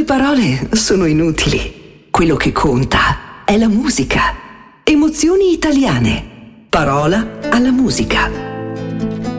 parole sono inutili. Quello che conta è la musica. Emozioni italiane. Parola alla musica.